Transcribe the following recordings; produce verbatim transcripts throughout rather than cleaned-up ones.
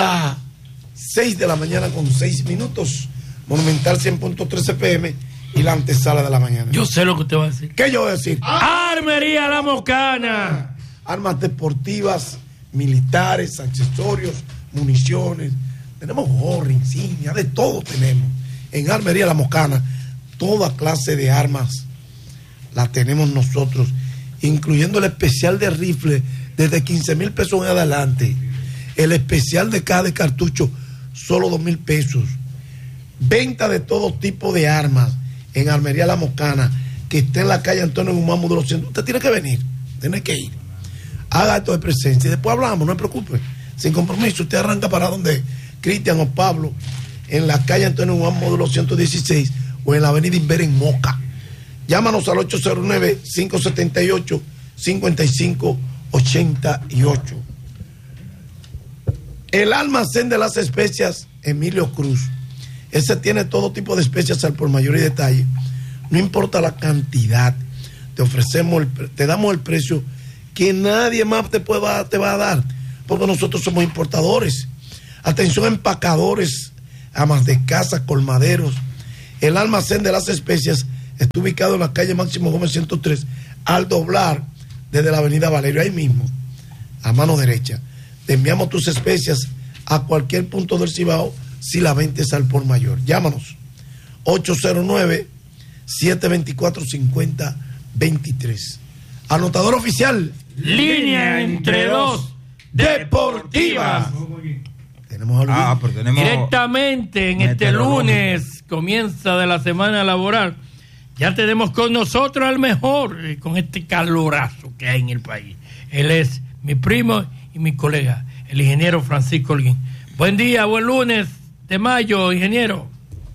las seis de la mañana con seis minutos. Monumental cien punto tres F M y la antesala de la mañana. Yo sé lo que usted va a decir. ¿Qué yo voy a decir? Armería La Mocana. Armas deportivas, militares, accesorios, municiones. Tenemos gorra, insignia, de todo tenemos. En Armería La Mocana, toda clase de armas la tenemos nosotros, incluyendo el especial de rifle desde quince mil pesos en adelante. El especial de caja de cartucho, solo dos mil pesos. Venta de todo tipo de armas en Armería La Mocana, que está en la calle Antonio Guzmán, módulo cien. Usted tiene que venir, tiene que ir. Haga esto de presencia y después hablamos, no se preocupe. Sin compromiso, usted arranca para donde Cristian o Pablo, en la calle Antonio Guzmán, módulo ciento dieciséis, o en la avenida Inver en Moca. Llámanos al ocho cero nueve, cinco siete ocho, cinco cinco ocho ocho. El almacén de las especias Emilio Cruz. Ese tiene todo tipo de especias al por mayor y detalle. No importa la cantidad. Te ofrecemos, el, te damos el precio que nadie más te, pueda, te va a dar. Porque nosotros somos importadores. Atención, empacadores, amas de casa, colmaderos. El almacén de las especias está ubicado en la calle Máximo Gómez ciento tres, al doblar desde la avenida Valerio, ahí mismo, a mano derecha. Te enviamos tus especias a cualquier punto del Cibao si la vendes al por mayor. Llámanos ocho cero nueve, siete dos cuatro, cinco cero dos tres. Anotador oficial. Línea entre dos deportiva. Tenemos algo. Ah, pero tenemos Directamente en este lunes, comienza de la semana laboral. Ya tenemos con nosotros al mejor, eh, con este calorazo que hay en el país. Él es mi primo y mi colega, el ingeniero Francisco Holguín. Buen día, buen lunes de mayo, ingeniero.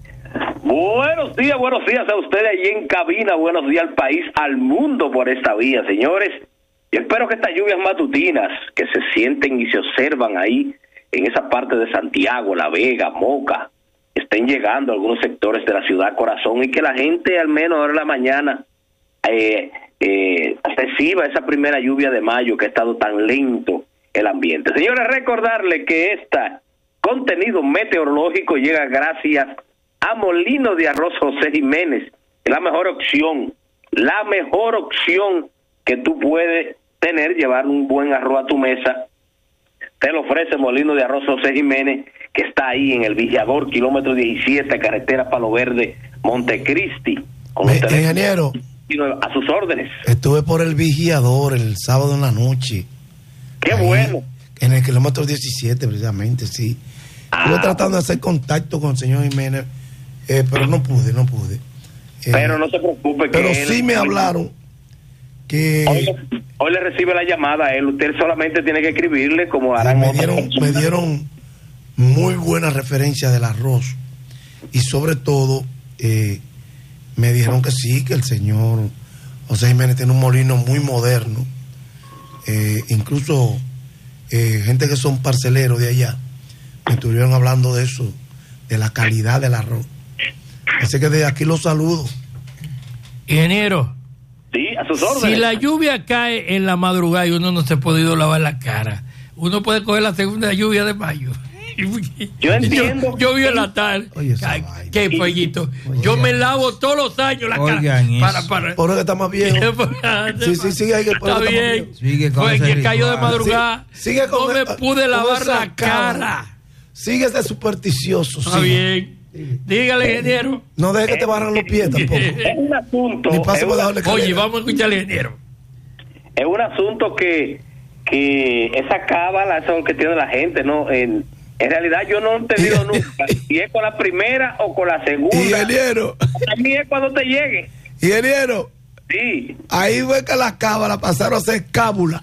Buenos días, buenos días a ustedes allí en cabina, buenos días al país, al mundo por esta vía, señores. Yo espero que estas lluvias matutinas que se sienten y se observan ahí en esa parte de Santiago, La Vega, Moca, estén llegando a algunos sectores de la ciudad corazón y que la gente al menos ahora en la mañana eh, eh, reciba esa primera lluvia de mayo que ha estado tan lento el ambiente. Señores, recordarle que este contenido meteorológico llega gracias a Molino de Arroz José Jiménez, la mejor opción, la mejor opción que tú puedes tener, llevar un buen arroz a tu mesa. Te lo ofrece Molino de Arroz José Jiménez, que está ahí en el Villador, kilómetro diecisiete, carretera Palo Verde, Montecristi. Me, ingeniero, a sus órdenes. Estuve por el Vigiador el sábado en la noche. Qué ahí, bueno. En el kilómetro diecisiete, precisamente, sí. Ah, Estuve tratando de hacer contacto con el señor Jiménez, eh, pero no pude, no pude. Eh, pero no se preocupe. Pero que sí él, me hablaron que... Hoy, hoy le recibe la llamada a él. Usted solamente tiene que escribirle como harán. Me dieron, me dieron muy buena referencia del arroz. Y sobre todo, eh, me dijeron que sí, que el señor José Jiménez tiene un molino muy moderno. Eh, incluso eh, gente que son parceleros de allá me estuvieron hablando de eso, de la calidad del arroz. Así que desde aquí los saludo. Ingeniero. Sí, a sus órdenes. Si la lluvia cae en la madrugada y uno no se ha podido lavar la cara, uno puede coger la segunda lluvia de mayo. Yo entiendo. Yo, yo vi en la tarde. Oye, Ay, qué pollito. Yo me lavo todos los años la Oigan cara. eso. Para, para. Por eso que está más viejo. Sí, sí, sí, hay que Está bien. Sigue con Fue ese que cayó de ritual. madrugada. Sí, sigue con no me el- pude con lavar esa la cara. Sigue ese supersticioso. Está sigue. bien. Dígale, ingeniero. No deje que te barran los pies tampoco. Es un asunto. Ni pase es por una- debajo de la Oye, escalera. vamos a escuchar al ingeniero. es un asunto que que esa cábala, eso es lo que tiene la gente, ¿no? En, en realidad yo no he entendido nunca si es con la primera o con la segunda. Ingeniero, A mí es cuando te llegue. ingeniero, Sí. ahí fue que las cábalas pasaron a ser cábula.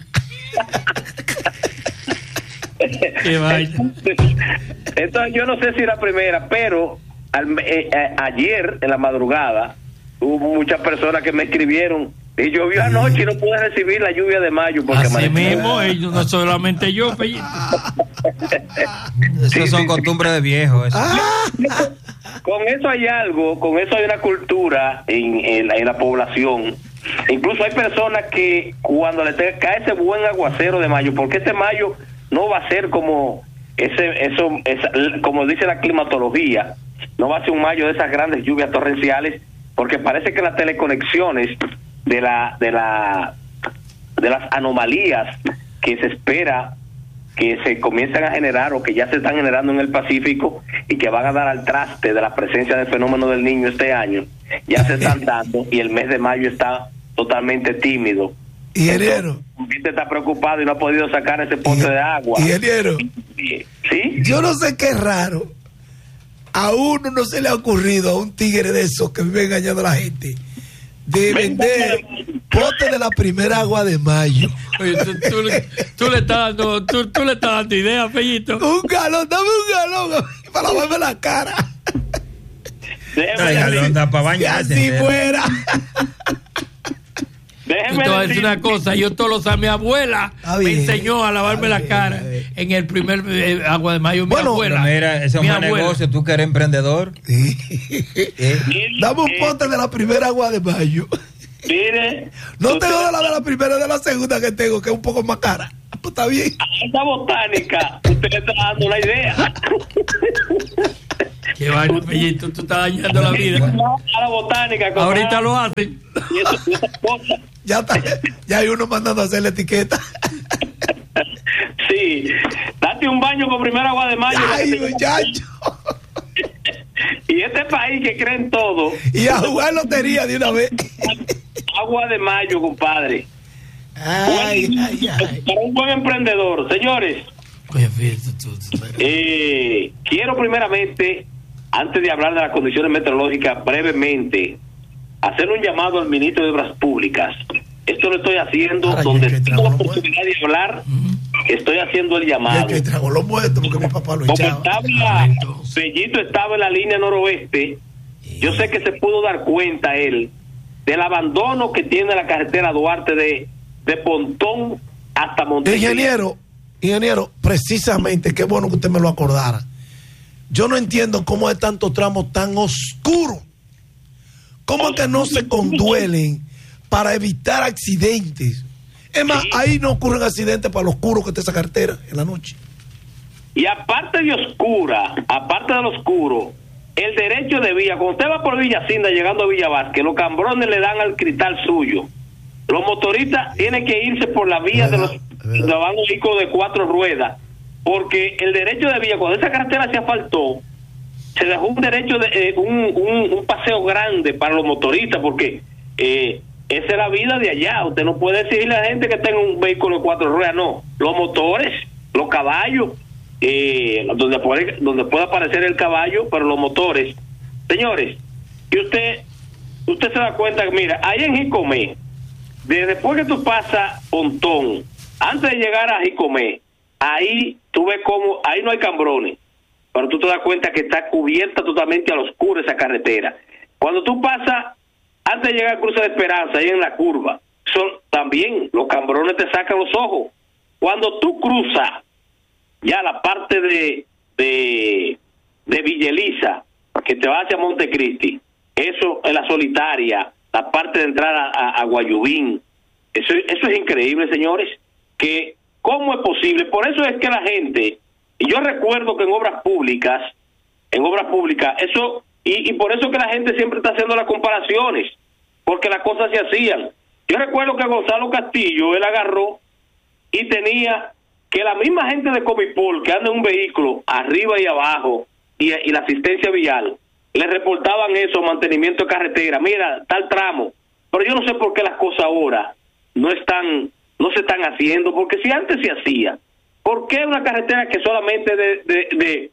Qué vaina. Entonces yo no sé si la primera, pero al- eh, eh, ayer en la madrugada hubo muchas personas que me escribieron y llovió anoche y no pude recibir la lluvia de mayo porque Así amaneció. mismo, ellos, no solamente yo, Pellito. Esas Sí, son sí. costumbres de viejos. eso. Con eso hay algo, con eso hay una cultura en, en, la, en la población. Incluso hay personas que cuando le te- cae ese buen aguacero de mayo, porque este mayo no va a ser como ese, eso, esa, como dice la climatología, no va a ser un mayo de esas grandes lluvias torrenciales, porque parece que las teleconexiones de la, de la, de las anomalías que se espera que se comienzan a generar o que ya se están generando en el Pacífico y que van a dar al traste de la presencia del fenómeno del Niño este año, ya se están dando y el mes de mayo está totalmente tímido. Ingeniero. Usted está preocupado y no ha podido sacar ese pote de agua. Ingeniero. ¿Sí? Yo no sé qué raro. A uno no se le ha ocurrido, a un tigre de esos que vive engañando a la gente, de vender pote de la primera agua de mayo. Oye, tú, tú, tú le estás dando, tú, tú le estás dando idea, Fellito. Un galón, dame un galón para lavarme la cara. Déjeme el galón da para bañarse. Si así fuera. Déjeme Te voy a decir una cosa, yo todos los a mi abuela Ah, me bien. enseñó a lavarme Ah, la bien, cara ah, bien. en el primer eh, agua de mayo. Mi Bueno, abuela. Pero mira, ese es mi un buen abuela. negocio, tú que eres emprendedor. ¿Eh? Dame un pote de la primera agua de mayo. Mire, No usted- tengo de la de la primera, de la segunda que tengo, que es un poco más cara. Pues está bien. a esa botánica usted le está dando una idea. Qué vaina, Fellito, tú estás dañando la vida. A la botánica. comprar- Ahorita lo hacen. y eso- y esas cosas. Ya está, ya hay uno mandando a hacer la etiqueta. Sí, date un baño con primera agua de mayo. Ay, muchacho. Y este país que cree en todo, Y a jugar lotería de una vez. agua de mayo, compadre. Ay, ay, ay. Para un buen emprendedor, señores, Oye, Fellito, tú, tú- tú- eh, quiero primeramente, antes de hablar de las condiciones meteorológicas, brevemente, hacer un llamado al ministro de Obras Públicas. Esto lo estoy haciendo Ahora, donde yo que tengo la trabajo, oportunidad de hablar, estoy haciendo el Y el llamado. que tragó los muertos porque mi papá lo Como echaba. estaba, Bellito estaba en la línea noroeste, yo sé que se pudo dar cuenta él del abandono que tiene la carretera Duarte de, de Pontón hasta Montecristi. Ingeniero, ingeniero, precisamente, qué bueno que usted me lo acordara. Yo no entiendo cómo hay tantos tramos tan oscuros. ¿Cómo es que no se conduelen para evitar accidentes? Es más, Sí. ahí no ocurren accidentes para lo oscuro que está esa carretera en la noche. Y aparte de oscura, aparte de lo oscuro, el derecho de vía, cuando usted va por Villa Cinda llegando a Villa Vázquez, los cambrones le dan al cristal suyo. Los motoristas tienen que irse por la vía de los, de los vehículos de cuatro ruedas, porque el derecho de vía, cuando esa carretera se asfaltó, se dejó un derecho de eh, un, un, un paseo grande para los motoristas, porque eh, esa es la vida de allá. Usted no puede decirle a la gente que tenga un vehículo de cuatro ruedas, no. Los motores, los caballos, eh, donde puede donde puede aparecer el caballo, pero los motores, señores, y usted usted se da cuenta que mira, ahí en Jicomé, de después que tú pasas Pontón, antes de llegar a Jicomé, ahí tú ves como ahí no hay cambrones, pero tú te das cuenta que está cubierta totalmente al oscuro esa carretera. Cuando tú pasas antes de llegar al cruce de Esperanza, ahí en la curva, son también los cambrones te sacan los ojos. Cuando tú cruzas ya la parte de de, de Villeliza, que te va hacia Montecristi, eso es la solitaria, la parte de entrar a, a, a Guayubín, eso, eso es increíble, señores, que cómo es posible. Por eso es que la gente, y yo recuerdo que en obras públicas, en obras públicas, eso, y, y por eso que la gente siempre está haciendo las comparaciones, porque las cosas se hacían. Yo recuerdo que Gonzalo Castillo, él agarró y tenía que la misma gente de Comipol que anda en un vehículo arriba y abajo y, y la asistencia vial le reportaban eso, mantenimiento de carretera, mira, tal tramo, pero yo no sé por qué las cosas ahora no están, no se están haciendo, porque si antes se hacía, ¿por qué una carretera que solamente de, de, de,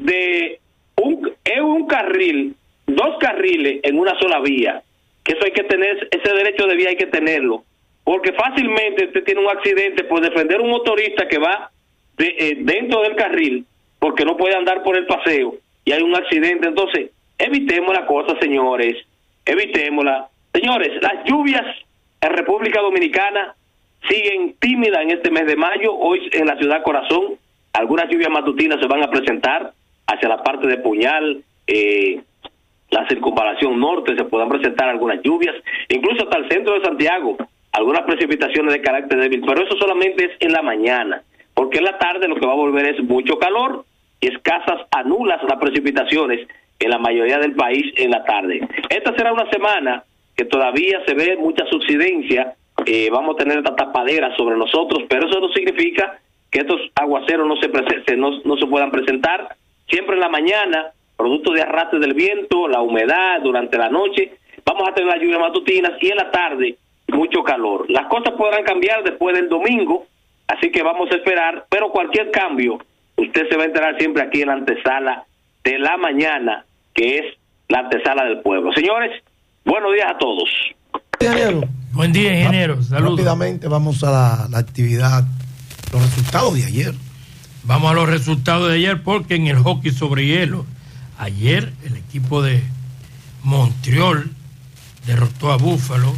de un, es un carril, dos carriles en una sola vía? Que eso hay que tener, ese derecho de vía hay que tenerlo, porque fácilmente usted tiene un accidente por defender un motorista que va de, eh, dentro del carril, porque no puede andar por el paseo, y hay un accidente. Entonces, evitemos la cosa, señores, evitémosla. Señores, las lluvias en República Dominicana siguen tímidas en este mes de mayo. Hoy en la ciudad Corazón, algunas lluvias matutinas se van a presentar hacia la parte de Puñal, eh, la circunvalación norte, se puedan presentar algunas lluvias, incluso hasta el centro de Santiago, algunas precipitaciones de carácter débil, pero eso solamente es en la mañana. porque en la tarde lo que va a volver es mucho calor y escasas a nulas las precipitaciones en la mayoría del país en la tarde. Esta será una semana que todavía se ve mucha subsidencia, eh, vamos a tener esta tapadera sobre nosotros, pero eso no significa que estos aguaceros no se presenten, no, no se puedan presentar. Siempre en la mañana, producto de arrastre del viento, la humedad durante la noche, vamos a tener las lluvias matutinas y en la tarde mucho calor. Las cosas podrán cambiar después del domingo, así que vamos a esperar, pero cualquier cambio, usted se va a enterar siempre aquí en la antesala de la mañana, que es la antesala del pueblo. Señores, buenos días a todos. Ingeniero. Buen día, ingeniero. Saludos. Rápidamente vamos a la, la actividad, los resultados de ayer. Vamos a los resultados de ayer, porque en el hockey sobre hielo, ayer el equipo de Montreal derrotó a Buffalo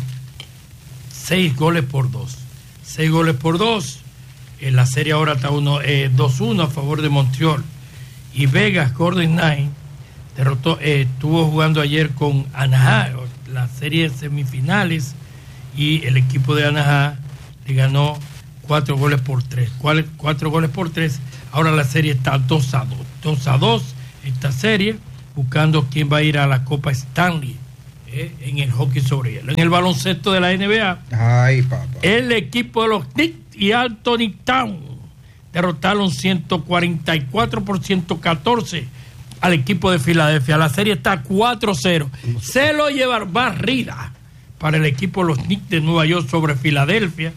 seis goles por dos. Seis goles por dos. En la serie ahora está uno, eh, dos uno a favor de Montreal. Y Vegas Golden Knights derrotó, eh, estuvo jugando ayer con Anaheim, la serie de semifinales, y el equipo de Anaheim le ganó cuatro goles por tres. ¿Cuál, cuatro goles por tres. Ahora la serie está dos a dos. dos a dos esta serie, buscando quién va a ir a la Copa Stanley eh, en el hockey sobre hielo. En el baloncesto de la N B A, Ay, papá. el equipo de los Knicks y Anthony Town derrotaron ciento cuarenta y cuatro por ciento catorce al equipo de Filadelfia. La serie está cuatro cero. Se lo llevaron barrida para el equipo de los Knicks de Nueva York sobre Filadelfia.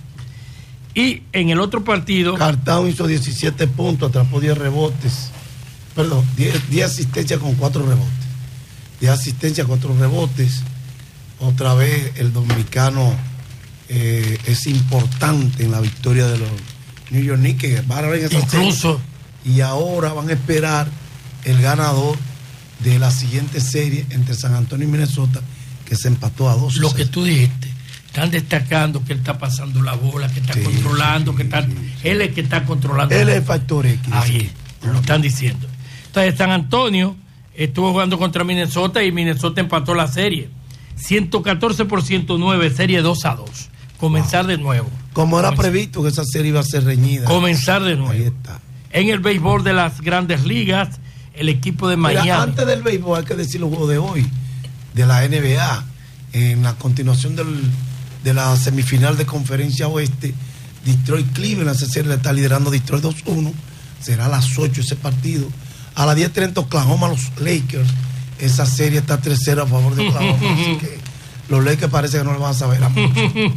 Y en el otro partido, Cartao hizo diecisiete puntos, atrapó diez rebotes. Perdón, diez, diez asistencias con cuatro rebotes. diez asistencias, cuatro rebotes. Otra vez el dominicano eh, es importante en la victoria de los New York Knicks, que van a ver esa incluso serie. Y ahora van a esperar el ganador de la siguiente serie entre San Antonio y Minnesota, que se empató a dos. Lo que tú dijiste, están destacando que él está pasando la bola, que está sí, controlando, sí, que está, sí, sí. Él es que está controlando. Él es el factor X. Ahí, lo están diciendo. Entonces San Antonio estuvo jugando contra Minnesota y Minnesota empató la serie. ciento catorce por ciento nueve, serie dos a dos. Comenzar wow. de nuevo. Como era Comenzar. previsto que esa serie iba a ser reñida. Comenzar de nuevo. Ahí está. En el béisbol de las grandes ligas, el equipo de Miami. Mira, antes del béisbol hay que decir los juegos de hoy, de la N B A, en la continuación del, de la semifinal de Conferencia Oeste, Detroit Cleveland, esa serie le está liderando Detroit dos uno, será a las ocho ese partido. A las diez treinta Oklahoma, los Lakers, esa serie está tres cero a favor de Oklahoma, así que los Lakers parece que no le van a saber a mucho.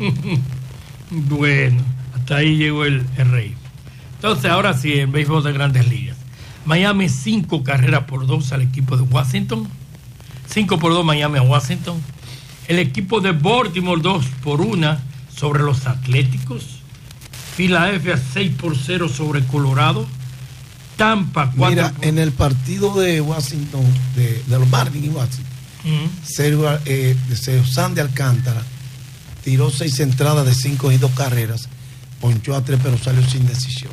Bueno, hasta ahí llegó el, el rey. Entonces, ahora sí, en béisbol de grandes ligas. Miami cinco carreras por dos al equipo de Washington. cinco por dos Miami a Washington. El equipo de Baltimore dos por uno sobre los Atléticos. Filadelfia seis por cero sobre Colorado. Tampa cuatro. Mira, por... en el partido de Washington, de, de los Marlins y Washington, uh-huh. Sergio, eh, Sergio Sandy Alcántara tiró seis entradas de cinco y dos carreras, ponchó a tres, pero salió sin decisión.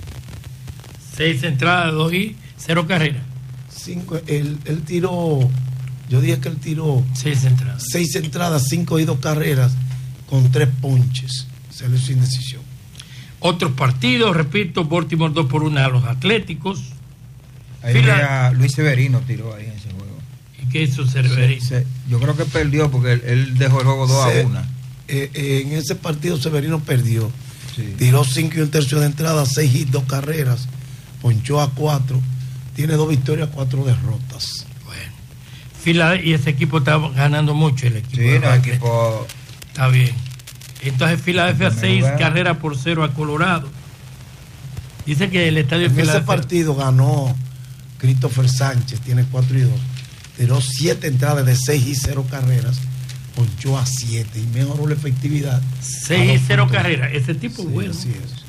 Seis entradas, dos y cero carreras. Cinco, él, él tiró, yo dije que él tiró seis entradas. Seis entradas, cinco y dos carreras, con tres ponches, salió sin decisión. Otros partidos, repito, Baltimore dos por uno a los Atléticos. Ahí Fila... Luis Severino tiró ahí en ese juego. ¿Y qué hizo Severino? Sí, sí. Yo creo que perdió porque él, él dejó el juego dos a uno. Eh, eh, en ese partido Severino perdió. Sí. Tiró cinco y un tercio de entrada, seis hits, dos carreras, ponchó a cuatro, tiene dos victorias, cuatro derrotas. Bueno, Fila... y ese equipo está ganando mucho, el equipo. Sí, de el equipo... Está bien. Entonces Filadelfia seis carreras por cero a Colorado. Dice que el estadio en de Filadelfia... ese partido ganó Christopher Sánchez, tiene cuatro y dos. Tiró siete entradas de seis y cero carreras, ponchó a siete y mejoró la efectividad. seis y cero carreras. Ese tipo sí, es bueno. Así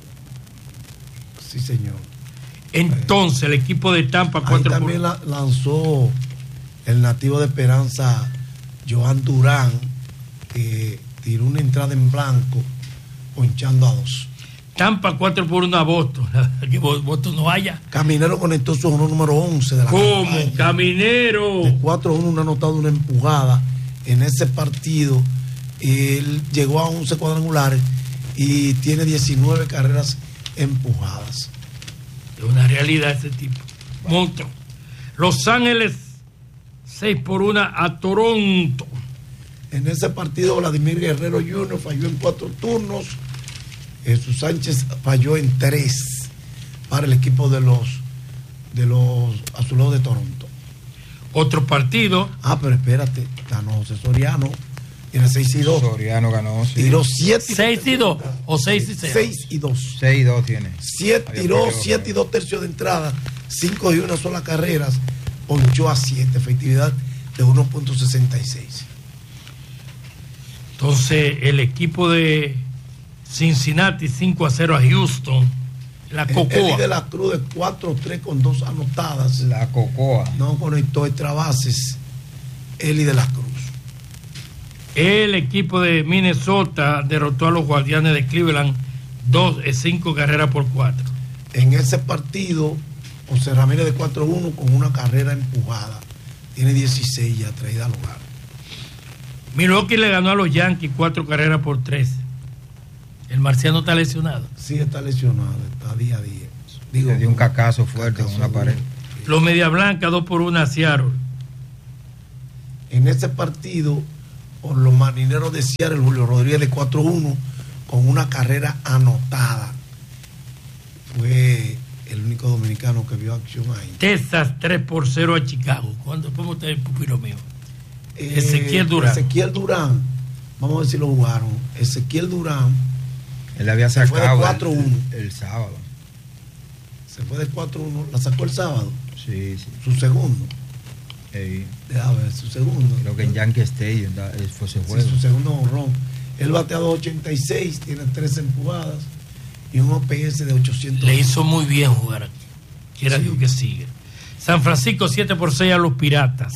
es. Sí, señor. Entonces el equipo de Tampa cuatro Ahí también por... la, lanzó el nativo de Esperanza, Joan Durán, que tiró una entrada en blanco, ponchando a dos. Tampa cuatro por uno a Boston. Que Boston no haya. Caminero conectó su honor número once de la ¿Cómo? campaña. Caminero. De cuatro a uno, una anotado una empujada en ese partido. Él llegó a once cuadrangulares y tiene diecinueve carreras empujadas. Es una realidad ese tipo. Monstruo. Los Ángeles seis por uno a Toronto. En ese partido Vladimir Guerrero junior falló en cuatro turnos. Jesús Sánchez falló en tres para el equipo de los de los Azulejos de Toronto. Otro partido. Ah, pero espérate, ganó José Soriano. Tiene seis y dos. Soriano ganó. Sí. Tiró siete. seis y dos o seis y cero. seis y dos. seis y dos tiene. siete tiró siete y dos tercios de entrada, cinco y una sola carreras, ponchó a siete, efectividad de uno punto sesenta y seis. Entonces, el equipo de Cincinnati cinco a cero a Houston. La Cocoa. Eli de la Cruz de cuatro tres con dos anotadas. La Cocoa. No conectó extra bases. Eli de la Cruz. El equipo de Minnesota derrotó a los Guardianes de Cleveland dos, cinco carreras por cuatro. En ese partido, José Ramírez de cuatro uno con una carrera empujada. Tiene dieciséis ya traída al hogar. Milwaukee le ganó a los Yankees cuatro carreras por tres. El marciano está lesionado. Sí, está lesionado, está día a día. Digo, le dio un cacazo fuerte cacazo con una pared. Los Media Blanca dos por uno a Seattle. En ese partido, por los marineros de Seattle, Julio Rodríguez de cuatro uno con una carrera anotada. Fue el único dominicano que vio acción ahí. Texas tres por cero a Chicago. ¿Cuándo podemos tener el pupilo mío? Eh, Ezequiel Durán. Ezequiel Durán, vamos a ver si lo jugaron. Ezequiel Durán. Él había sacado se fue de cuatro uno. El, el sábado. Se fue de cuatro uno. La sacó el sábado. Sí, sí. Su segundo. Sí. Déjame ver, su segundo. Creo que en Yankee Stadium da, fue ese juego. Sí, su segundo honrón. Él batea dos ochenta y seis, tiene tres empujadas y un O P S de ochocientos. Le hizo muy bien jugar aquí. Quiera sí. Dios que siga. San Francisco siete por seis a los Piratas.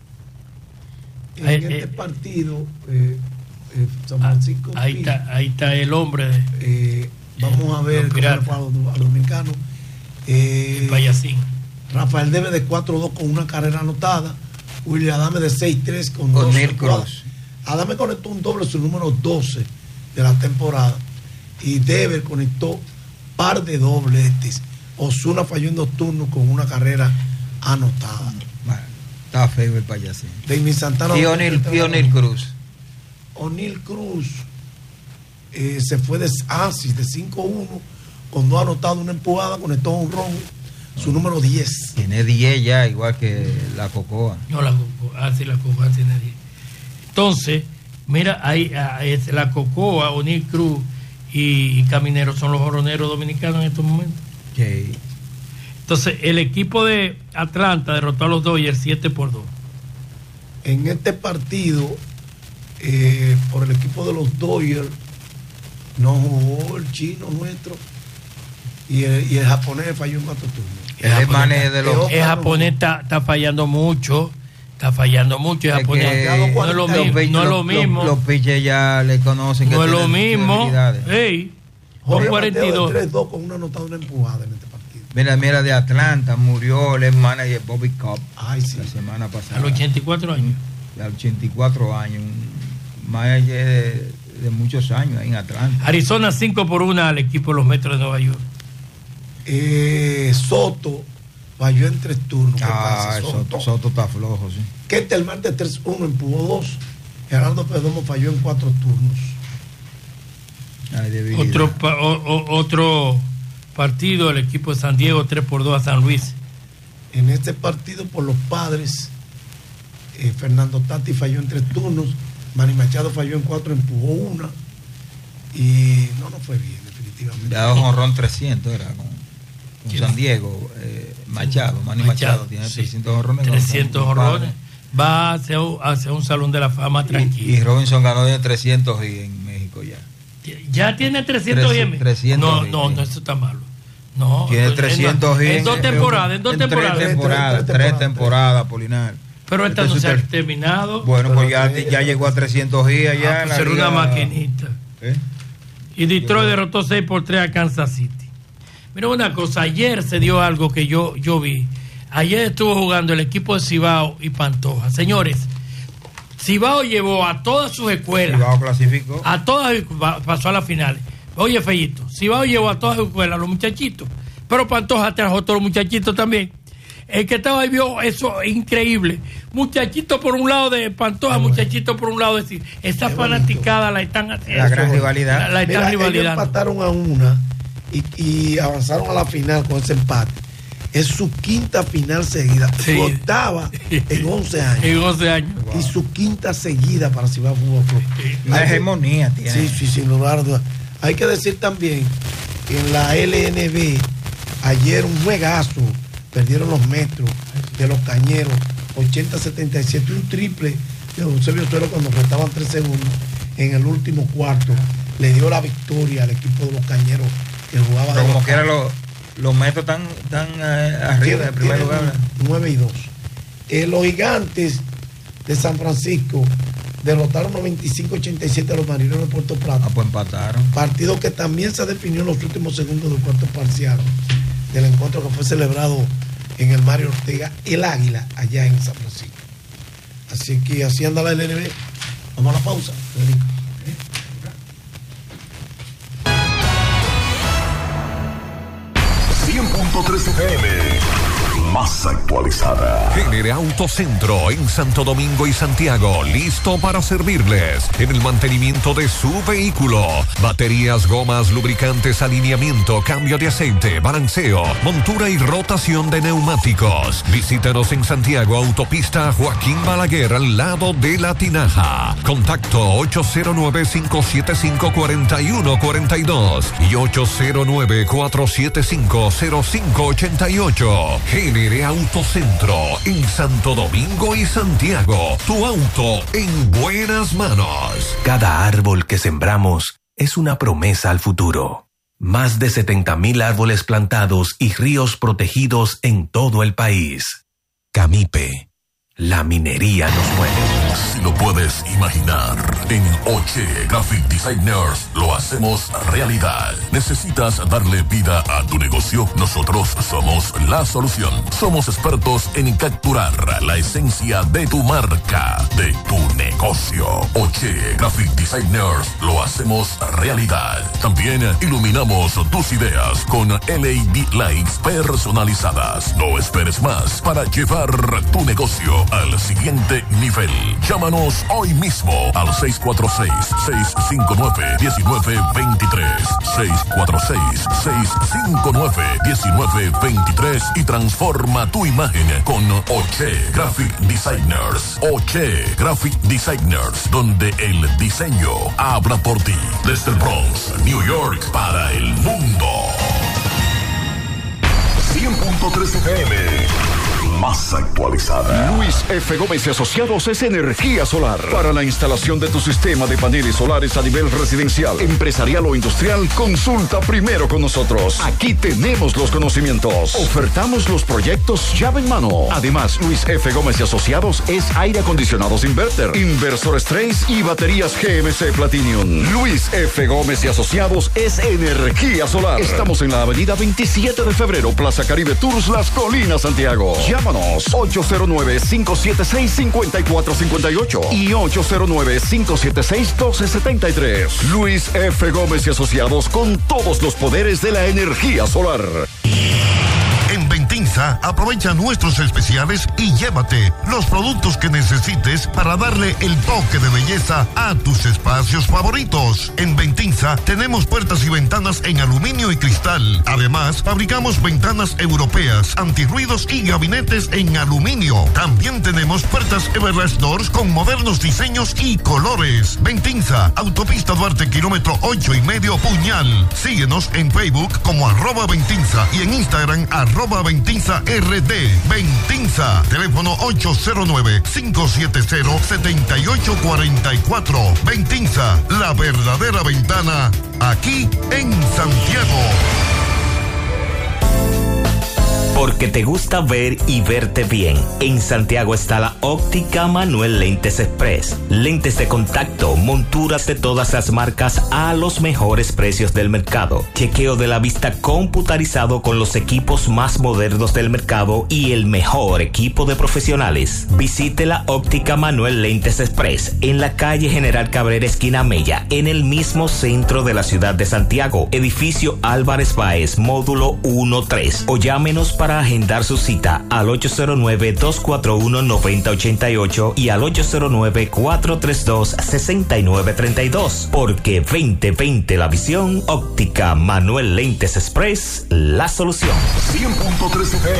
En eh, este eh, partido, eh, eh, San Francisco. Ahí Pira, está, ahí está el hombre. De, eh, vamos a ver cómo le fue a los, a los dominicanos. Eh, el payasín. Rafael Debe de cuatro dos con una carrera anotada. William Adame de seis tres con, con Neil Cruz. Adame conectó un doble, su número doce de la temporada. Y Debe conectó par de dobletes. Osuna falló en dos turnos con una carrera anotada. Bueno, está feo el payasín. Denis Santana. Y O'Neill Cruz. O'Neill Cruz eh, se fue de Asis de cinco uno con dos anotados, una empujada, conectó un ron, su número diez. Tiene diez ya, igual que la Cocoa. No, la Cocoa, ah, sí, la Cocoa tiene diez. Entonces, mira, ahí es la Cocoa, O'Neill Cruz y, y Caminero son los jorroneros dominicanos en estos momentos. Okay. Entonces, el equipo de Atlanta derrotó a los Dodgers siete por dos. En este partido, eh, por el equipo de los Dodgers, no jugó el chino nuestro y el, y el japonés falló en cuatro turnos. El, el japonés, de los, el japonés está, está fallando mucho, está fallando mucho. El japonés no es lo mismo. Los, no es lo mismo. Los, los pitchers ya le conocen. No es lo mismo. Hey, Jorge cuarenta y dos. tres dos con una anotada, una empujada en este partido. Mira, mira, de Atlanta murió el manager Bobby Cobb. Ay, sí. La semana pasada. A los ochenta y cuatro años. A los ochenta y cuatro años. Un manager de, de muchos años ahí en Atlanta. Arizona cinco por uno al equipo de los Metros de Nueva York. Eh, Soto falló en tres turnos. Ah, Soto? Soto, Soto está flojo, sí. Ketel Marte tres uno empujó dos. Gerardo Perdomo falló en cuatro turnos. Ay, otro, pa, o, o, otro partido, el equipo de San Diego tres por dos a San Luis. En este partido por los Padres, eh, Fernando Tati falló en tres turnos, Manny Machado falló en cuatro, empujó una y no, no fue bien, definitivamente. Ya dos honrón trescientos era con, con San Diego, eh, Machado, Manny Machado, Machado tiene sí. trescientos honrones. trescientos honrones. Va hacia, hacia un salón de la fama tranquilo. Y, y Robinson ganó de trescientos y en México ya. ¿Ya tiene trescientos y en trescientos No, no, no, eso está malo. No, tiene trescientos y en, en dos temporadas, en dos en temporadas. Tres temporadas, tres, tres temporadas, Polinar. Pero esta no se ha terminado. Bueno, pues ya, ya llegó a trescientos y allá. Ah, pues era una maquinita. ¿Eh? Y Detroit derrotó seis por tres a Kansas City. Mira una cosa, ayer se dio algo que yo, yo vi. Ayer estuvo jugando el equipo de Cibao y Pantoja. Señores, Cibao llevó a todas sus escuelas. Cibao clasificó. A todas pasó a la final. Oye, Fellito, Cibao llevó a todas las escuelas a los muchachitos, pero Pantoja trajo a todos los muchachitos también. El que estaba ahí vio eso increíble. Muchachitos por un lado de Pantoja, bueno. Muchachitos por un lado de sí. Esa fanaticada la están haciendo. La gran rivalidad. La, la están Mira, rivalidad. Ellos empataron a una y, y avanzaron a la final con ese empate. Es su quinta final seguida. Sí. Su octava en once años. En once años. Wow. Y su quinta seguida para Cibao Fútbol Club. La hegemonía tiene. Sí, sí, sin lugar a dudas. Hay que decir también que en la L N B ayer un juegazo. Perdieron los metros de los Cañeros, ochenta a setenta y siete, un triple de Eusebio Otero cuando faltaban tres segundos en el último cuarto. Le dio la victoria al equipo de los Cañeros que jugaba. Pero como que eran los, los metros tan, tan eh, arriba del primer lugar. nueve y dos. Eh, los Gigantes de San Francisco derrotaron noventa y cinco a ochenta y siete a los Marineros de Puerto Plata. Ah, pues empataron. Partido que también se definió en los últimos segundos del cuarto parcial del encuentro que fue celebrado en el Mario Ortega, el Águila, allá en San Francisco. Así que así anda la L N B. Vamos a la pausa. cien punto tres F M, más actualizada. Génere Autocentro en Santo Domingo y Santiago, listo para servirles en el mantenimiento de su vehículo. Baterías, gomas, lubricantes, alineamiento, cambio de aceite, balanceo, montura y rotación de neumáticos. Visítanos en Santiago, autopista Joaquín Balaguer, al lado de La Tinaja. Contacto ocho cero nueve, cinco siete cinco, cuatro uno cuatro dos y ocho cero nueve, cuatro siete cinco, cero cinco ocho ocho. Génere Autocentro en Santo Domingo y Santiago. Tu auto en buenas manos. Cada árbol que sembramos es una promesa al futuro. Más de setenta mil árboles plantados y ríos protegidos en todo el país. Camipe. La minería nos mueve. Si lo puedes imaginar, en Oche Graphic Designers lo hacemos realidad. ¿Necesitas darle vida a tu negocio? Nosotros somos la solución. Somos expertos en capturar la esencia de tu marca, de tu negocio. Oche Graphic Designers lo hacemos realidad. También iluminamos tus ideas con L E D lights personalizadas. No esperes más para llevar tu negocio al siguiente nivel. Llámanos hoy mismo al seis cuatro seis, seis cinco nueve, uno nueve dos tres, seis cuatro seis, seis cinco nueve, uno nueve dos tres y transforma tu imagen con Oche Graphic Designers. Oche Graphic Designers, donde el diseño habla por ti. Desde el Bronx, New York, para el mundo. cien punto tres F M, más actualizada. Luis F. Gómez y Asociados es energía solar. Para la instalación de tu sistema de paneles solares a nivel residencial, empresarial o industrial, consulta primero con nosotros. Aquí tenemos los conocimientos. Ofertamos los proyectos llave en mano. Además, Luis F. Gómez y Asociados es aire acondicionados inverter, inversores Trace y baterías G M C Platinum. Luis F. Gómez y Asociados es energía solar. Estamos en la avenida veintisiete de febrero, Plaza Caribe Tours, Las Colinas, Santiago. Llámanos ocho cero nueve, cinco siete seis, cinco cuatro cinco ocho y ocho cero nueve, cinco siete seis, uno dos siete tres. Luis F. Gómez y Asociados, con todos los poderes de la energía solar. En Ventinza, aprovecha nuestros especiales y llévate los productos que necesites para darle el toque de belleza a tus espacios favoritos. En Ventinza tenemos puertas y ventanas en aluminio y cristal. Además, fabricamos ventanas europeas, antirruidos y gabinetes en aluminio. También tenemos puertas Everlast Doors con modernos diseños y colores. Ventinza, Autopista Duarte, kilómetro ocho y medio, Puñal. Síguenos en Facebook como arroba Ventinza y en Instagram arroba Ventinza R D. Ventinza, teléfono ocho cero nueve, cinco siete cero, siete ocho cuatro cuatro. Ventinza, la verdadera ventana, aquí en Santiago. Porque te gusta ver y verte bien. En Santiago está la Óptica Manuel Lentes Express. Lentes de contacto, monturas de todas las marcas a los mejores precios del mercado. Chequeo de la vista computarizado con los equipos más modernos del mercado y el mejor equipo de profesionales. Visite la Óptica Manuel Lentes Express en la calle General Cabrera, esquina Mella, en el mismo centro de la ciudad de Santiago. Edificio Álvarez Báez, módulo uno tres. O llámenos para agendar su cita al ocho cero nueve, dos cuatro uno, nueve cero ocho ocho y al ocho cero nueve, cuatro tres dos, seis nueve tres dos. Porque veinte veinte la visión, Óptica Manuel Lentes Express, la solución. cien punto tres F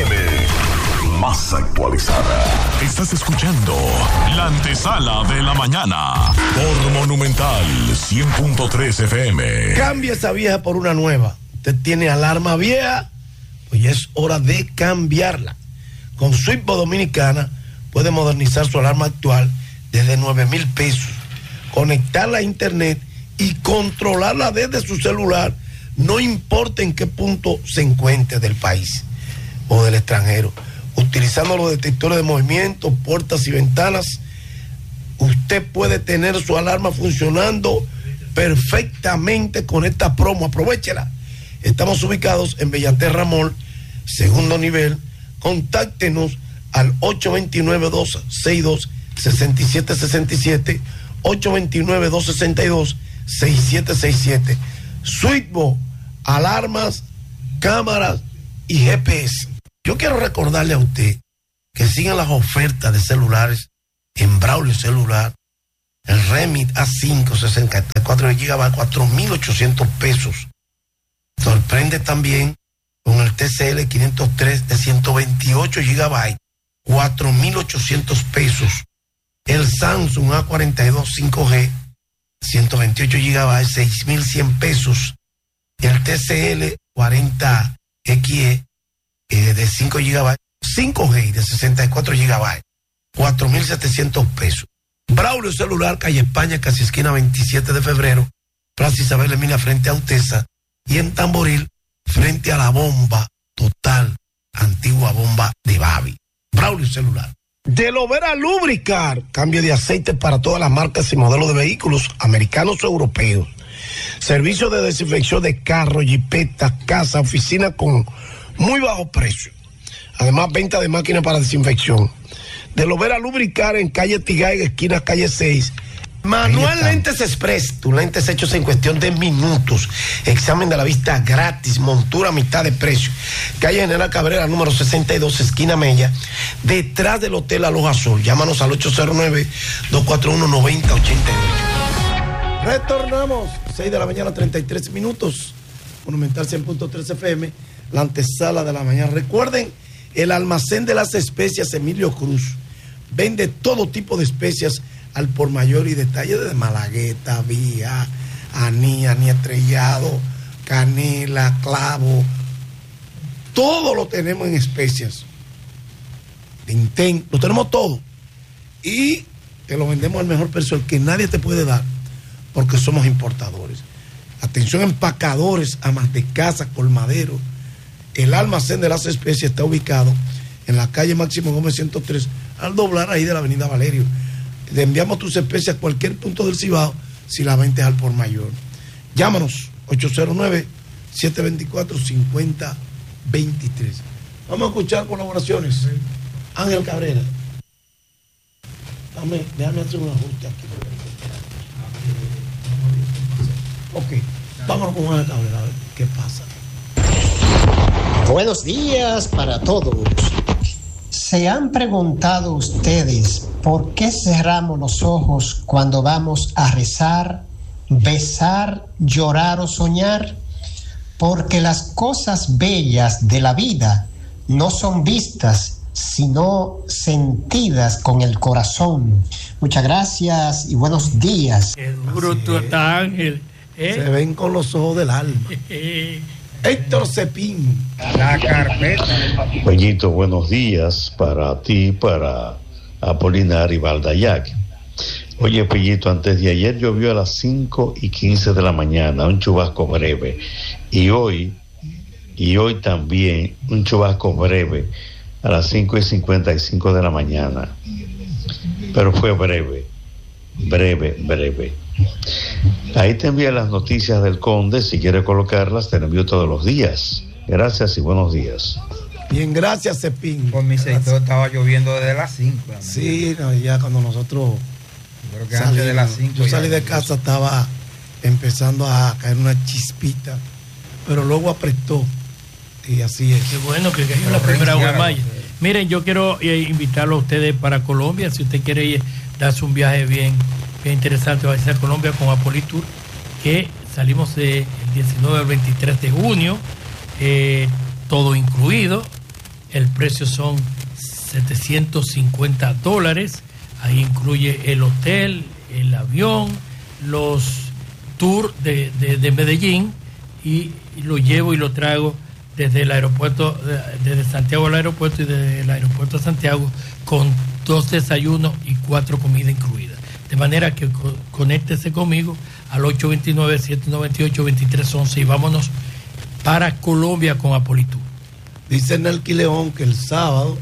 M, más actualizada. Estás escuchando la antesala de la mañana por Monumental cien punto tres F M. Cambia esa vieja por una nueva. Usted tiene alarma vieja, pues ya es hora de cambiarla. Con Switchbox Dominicana puede modernizar su alarma actual desde nueve mil pesos, conectarla a internet y controlarla desde su celular, no importa en qué punto se encuentre del país o del extranjero. Utilizando los detectores de movimiento, puertas y ventanas, usted puede tener su alarma funcionando perfectamente con esta promo. Aprovéchela. Estamos ubicados en Bellaterra Mall, segundo nivel. Contáctenos al ocho dos nueve, dos seis dos, seis siete seis siete, ocho dos nueve, dos seis dos, seis siete seis siete. Switchbox, alarmas, cámaras y G P S. Yo quiero recordarle a usted que sigan las ofertas de celulares en Braulio Celular. El Remit A cinco, sesenta y cuatro gigabytes, cuatro mil ochocientos pesos. Sorprende también con el T C L quinientos tres de ciento veintiocho gigabytes, cuatro mil ochocientos pesos. El Samsung A cuarenta y dos cinco G, ciento veintiocho gigabytes, seis mil cien pesos. El T C L cuarenta X E eh, de cinco gigabytes, cinco G de sesenta y cuatro gigabytes, cuatro mil setecientos pesos. Braulio Celular, calle España, casi esquina veintisiete de febrero, Plaza Isabel Emina frente a Utesa, y en Tamboril frente a la bomba total, antigua bomba de Babi. Braulio Celular. De Lovera Lubricar, cambio de aceite para todas las marcas y modelos de vehículos americanos o europeos. Servicio de desinfección de carros, jipetas, casa, oficina con muy bajo precio. Además, venta de máquinas para desinfección. De Lovera Lubricar en calle Tigay, esquina calle seis. Manuel Lentes Express, tus lentes hechos en cuestión de minutos. Examen de la vista gratis, montura a mitad de precio. Calle General Cabrera, número sesenta y dos, esquina Mella, detrás del Hotel Aloha Sol. Llámanos al ocho cero nueve, dos cuatro uno, nueve cero ocho ocho. Retornamos, seis de la mañana, treinta y tres minutos. Monumental cien punto tres F M, la antesala de la mañana. Recuerden, el almacén de las especias Emilio Cruz vende todo tipo de especias al por mayor y detalle, de malagueta, vía, aní, aní estrellado, canela, clavo, todo lo tenemos en especias. Tintén, lo tenemos todo. Y te lo vendemos al mejor precio, el que nadie te puede dar, porque somos importadores. Atención, empacadores, amas de casa, colmadero. El almacén de las especias está ubicado en la calle Máximo Gómez ciento tres, al doblar ahí de la avenida Valerio. Le enviamos tus especies a cualquier punto del Cibao si la vendes al por mayor. Llámanos ocho cero nueve, siete dos cuatro, cinco cero dos tres. Vamos a escuchar colaboraciones. Sí. Ángel Cabrera. Dame, déjame hacer un ajuste aquí. Ok, vámonos con Ángel Cabrera a ver qué pasa. Buenos días para todos. ¿Se han preguntado ustedes por qué cerramos los ojos cuando vamos a rezar, besar, llorar o soñar? Porque las cosas bellas de la vida no son vistas, sino sentidas con el corazón. Muchas gracias y buenos días. Qué duro tú estás, Ángel. ¿Eh? Se ven con los ojos del alma. Héctor Cepín. La carpeta. Peñito, buenos días para ti, para Apolinar y Valdayac. Oye, Peñito, antes de ayer llovió a las cinco y quince de la mañana, un chubasco breve. Y hoy y hoy también un chubasco breve a las cinco y cincuenta y cinco de la mañana. Pero fue breve, breve, breve. Ahí te envían las noticias del Conde. Si quieres colocarlas, te las envío todos los días. Gracias y buenos días. Bien, gracias, Cepín. Por mi sector estaba lloviendo desde las cinco. Sí, no, ya cuando nosotros Creo que antes de las cinco. Yo salí de casa, estaba empezando a caer una chispita, pero luego apretó. Y así es. Qué bueno que cayó la primera agua en mayo. Miren, yo quiero eh, invitarlo a ustedes para Colombia. Si usted quiere ir, darse un viaje bien, bien interesante, va a ir a Colombia con Apolitour, que salimos del diecinueve al veintitrés de junio, eh, todo incluido. El precio son setecientos cincuenta dólares. Ahí incluye el hotel, el avión, los tours de, de, de Medellín, y, y lo llevo y lo traigo desde el aeropuerto, desde Santiago al aeropuerto y desde el aeropuerto a Santiago, con dos desayunos y cuatro comidas incluidas. De manera que co- conéctese conmigo al ocho dos nueve, siete nueve ocho, dos tres uno uno y vámonos para Colombia con Apolitour. Dice Nelky León que el sábado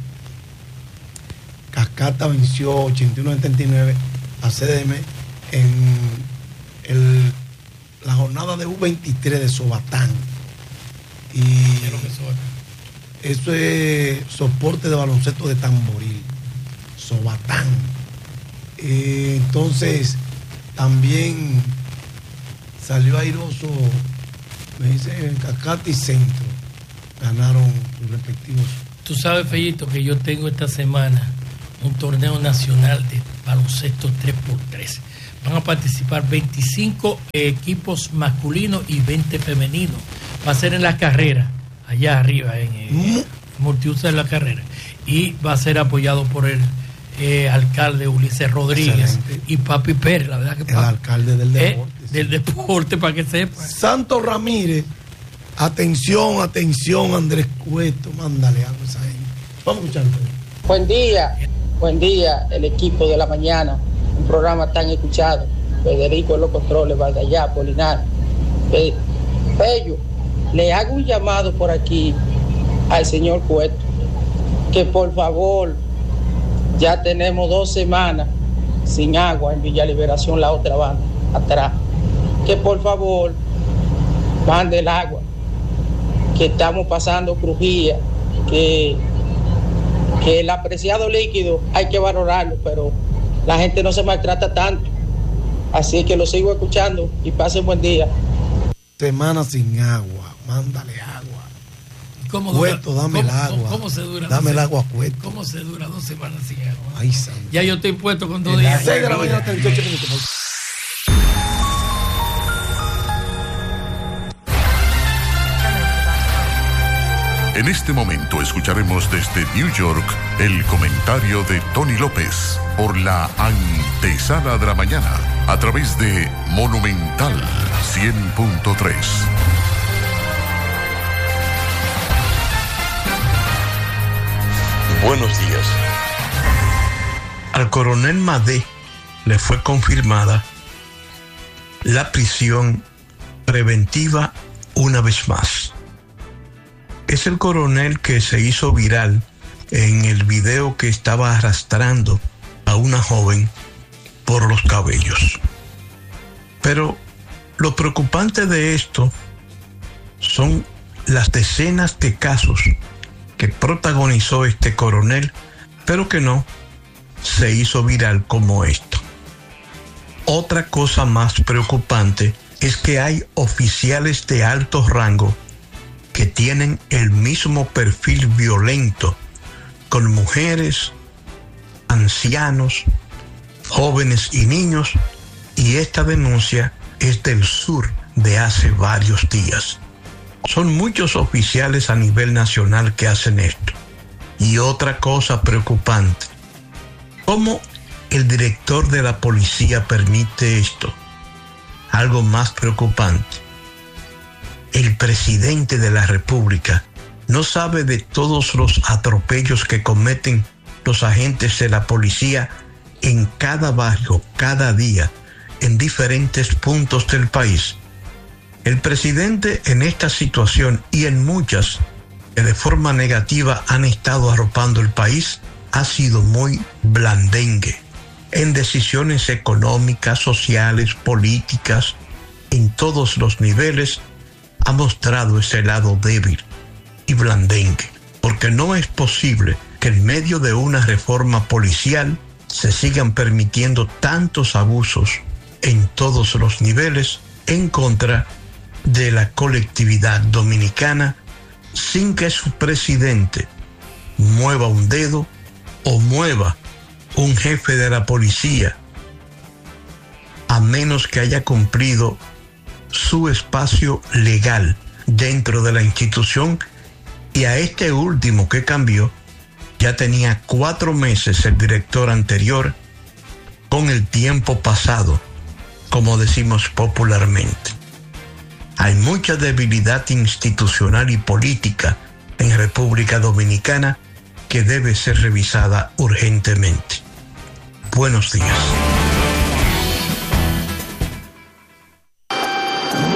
Cascata venció ochenta y uno a setenta y nueve a C D M en el, la jornada de U veintitrés de Sobatán. Y eso es soporte de baloncesto de Tamboril, Sobatán. Eh, entonces también salió airoso, me dice, Cascata y Centro ganaron sus respectivos. Tú sabes, Fellito, que yo tengo esta semana un torneo nacional de baloncesto tres por tres. Van a participar veinticinco equipos masculinos y veinte femeninos. Va a ser en la carrera, allá arriba, en eh, multiuso de la carrera. Y va a ser apoyado por el eh, alcalde Ulises Rodríguez. Excelente. Y Papi Pérez, la verdad que el Papi, alcalde del deporte. Eh, del deporte, para que sepa. Santos Ramírez, atención, atención, Andrés Cueto, mándale algo a esa gente. Vamos a escucharlo. Buen día, buen día, el equipo de la mañana. Un programa tan escuchado. Federico en los controles, Valdallá, Polinar. Pello, le hago un llamado por aquí al señor Cueto, que por favor, ya tenemos dos semanas sin agua en Villa Liberación, la otra banda, atrás. Que por favor, mande el agua, que estamos pasando crujía, que, que el apreciado líquido hay que valorarlo, pero la gente no se maltrata tanto. Así que lo sigo escuchando y pasen buen día. Semana sin agua, mándale agua. ¿Cómo Cueto, dura, dame cómo, el agua. ¿Cómo se dura? Dame el agua, Cueto. Cueto. ¿Cómo se dura dos semanas sin agua? Ay, santo. Ya yo estoy puesto con dos días. seis de la mañana, treinta y ocho minutos. En este momento escucharemos desde New York el comentario de Tony López por la antesala de la mañana a través de Monumental cien punto tres. Buenos días. Al coronel Madé le fue confirmada la prisión preventiva una vez más. Es el coronel que se hizo viral en el video que estaba arrastrando a una joven por los cabellos. Pero lo preocupante de esto son las decenas de casos que protagonizó este coronel, pero que no se hizo viral como esto. Otra cosa más preocupante es que hay oficiales de alto rango que tienen el mismo perfil violento con mujeres, ancianos, jóvenes y niños, y esta denuncia es del sur de hace varios días. Son muchos oficiales a nivel nacional que hacen esto. Y otra cosa preocupante, ¿cómo el director de la policía permite esto? Algo más preocupante, el presidente de la República no sabe de todos los atropellos que cometen los agentes de la policía en cada barrio, cada día, en diferentes puntos del país. El presidente en esta situación y en muchas que de forma negativa han estado arropando el país ha sido muy blandengue en decisiones económicas, sociales, políticas, en todos los niveles ha mostrado ese lado débil y blandengue, porque no es posible que en medio de una reforma policial se sigan permitiendo tantos abusos en todos los niveles en contra de la colectividad dominicana sin que su presidente mueva un dedo o mueva un jefe de la policía, a menos que haya cumplido su espacio legal dentro de la institución. Y a este último que cambió, ya tenía cuatro meses el director anterior con el tiempo pasado, como decimos popularmente. Hay mucha debilidad institucional y política en República Dominicana que debe ser revisada urgentemente. Buenos días.